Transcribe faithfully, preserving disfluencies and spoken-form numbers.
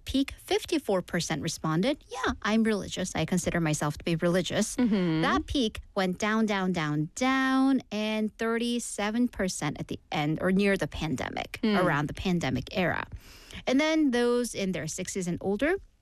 peak, fifty-four percent responded, yeah, I'm religious. I consider myself to be religious. Mm-hmm. That peak went down, down, down, down, and thirty-seven percent at the end or near the pandemic, Mm. around the pandemic era. And then those in their sixties and older,